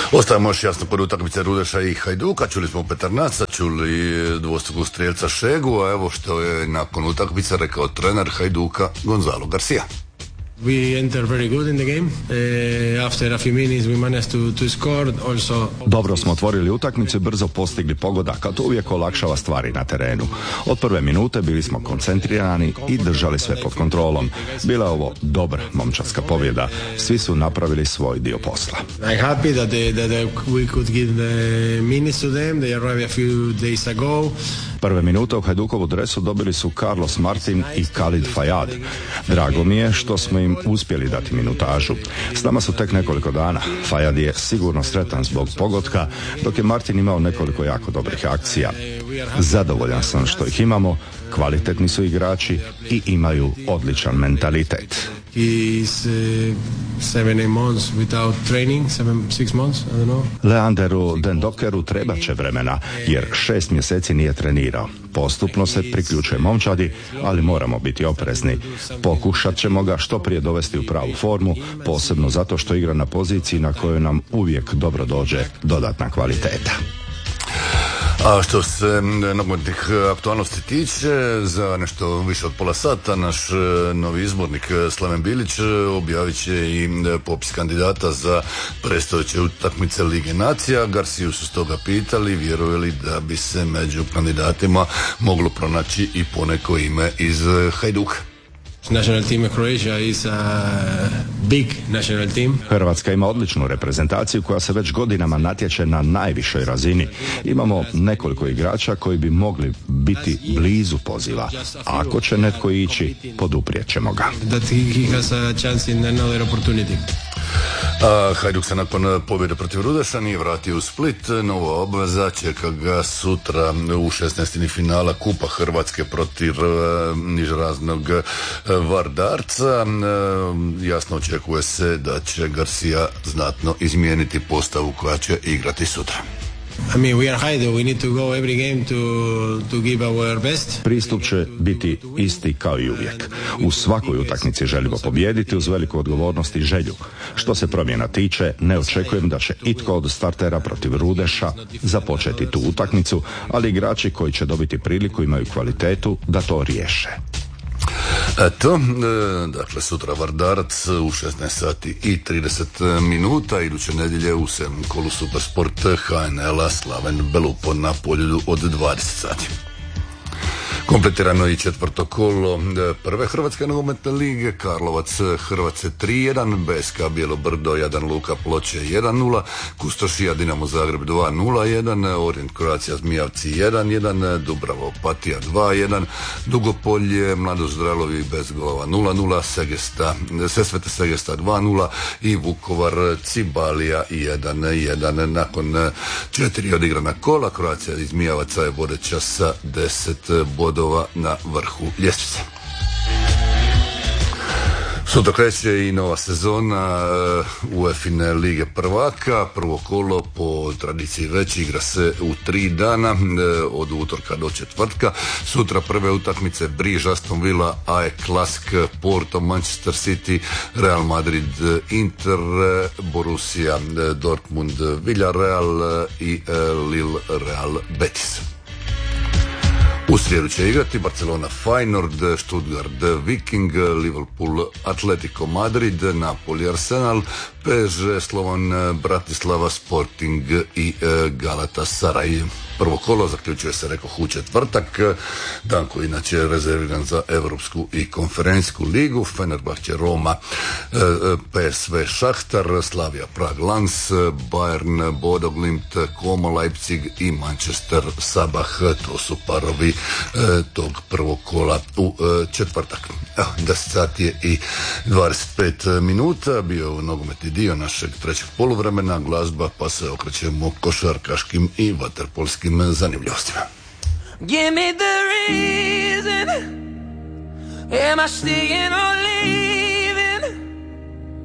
Ostajemo još jasno kod utakmice Rudeša i Hajduka. Čuli smo Petarnaca, čuli dvostrukog strijelca Šegu, a evo što je nakon utakmice rekao trener Hajduka Gonzalo Garcia. We entered very good in the game. After a few minutes we managed to score also. Dobro smo otvorili utakmicu i brzo postigli pogodak, a to uvijek olakšava stvari na terenu. Od prve minute bili smo koncentrirani i držali sve pod kontrolom. Bila je ovo dobra momčadska pobjeda. Svi su napravili svoj dio posla. I'm happy that we could give the minutes to them. They arrived a few days ago. Prve minute u Hajdukovu dresu dobili su Carlos Martin i Khalid Fayad. Drago mi je što smo im uspjeli dati minutažu. S nama su tek nekoliko dana. Fayad je sigurno sretan zbog pogotka, dok je Martin imao nekoliko jako dobrih akcija. Zadovoljan sam što ih imamo, kvalitetni su igrači i imaju odličan mentalitet. Leanderu Dendokeru treba će vremena, jer 6 mjeseci nije trenirao. Postupno se priključuje momčadi, ali moramo biti oprezni. Pokušat ćemo ga što prije dovesti u pravu formu, posebno zato što igra na poziciji na kojoj nam uvijek dobro dođe dodatna kvaliteta. A što se nogometnih aktualnosti tiče, za nešto više od pola sata naš novi izbornik Slaven Bilić objavit će i popis kandidata za predstojeće utakmice Lige nacija. Garciju su stoga pitali vjeruje li da bi se među kandidatima moglo pronaći i poneko ime iz Hajduka. National team Croatia is a big national team. Hrvatska ima odličnu reprezentaciju koja se već godinama natječe na najvišoj razini. Imamo nekoliko igrača koji bi mogli biti blizu poziva. Ako će netko ići, poduprijet ćemo ga. That he has a chance in another opportunity. Hajduk se nakon pobjede protiv Rudeša nije vratio u Split. Nova obveza čeka ga sutra u 16. finala Kupa Hrvatske protiv nižeraznog Vardarca. Jasno očekuje se da će Garcia znatno izmijeniti postavu koja će igrati sutra. I mean, we are Hajduk, we need to go every game to give our best. Pristup će biti isti kao i uvijek. U svakoj utakmici želimo pobijediti uz veliku odgovornost i želju. Što se promjena tiče, ne očekujem da će itko od startera protiv Rudeša započeti tu utakmicu, ali igrači koji će dobiti priliku imaju kvalitetu da to riješe. Eto, dakle sutra Vardarac u 16 sati i 30 minuta, iduće nedjelje u 7. kolu Supersport HNL-a Slaven Belupo na Poljudu od 20 sati. Kompletirano i četvrto kolo prve Hrvatske nogometne lige. Karlovac Hrvatske 3-1, BSK Bjelobrdo 1, Luka Ploče 1-0, Kustošija Dinamo Zagreb 2-0-1, Orient Croatia Zmijavci 1-1, Dubrava Opatija 2-1, Dugopolje Mladost Zdralovi bez golova 0-0, Sesvete Segesta 2-0 i Vukovar Cibalija 1-1. Nakon 4 odigrana kola, Croatia iz Zmijavaca je vodeća sa 10 bodova na vrhu ljestvice. Sutra kreće i nova sezona UEFA Lige prvaka. Prvo kolo po tradiciji već igra se u 3 dana, od utorka do četvrtka. Sutra prve utakmice Briž, Aston Villa, AEK Lask, Porto, Manchester City, Real Madrid, Inter, Borussia Dortmund, Villarreal i Lille Real Betis. U srijedu će igrati Barcelona Feyenoord, Stuttgart Viking, Liverpool Atletico Madrid, Napoli Arsenal, PSG Slovan Bratislava Sporting i Galatasaray. Prvo kolo zaključuje se, rekoh, u četvrtak, dan koji inače je rezerviran za Europsku i konferencijsku ligu. Fenerbahče Roma, PSV Šahtar, Slavia Prag Lens, Bayern Bodo Glimt, Como Leipzig i Manchester Sabah. To su parovi tog prvog kola u četvrtak. Evo, 10 sati je i 25 minuta. Bio je nogometni dio našeg trećeg poluvremena, glazba, pa se okrećemo košarkaškim i vaterpolskim zanimljivostima. Give me the reason. Am I staying or leaving?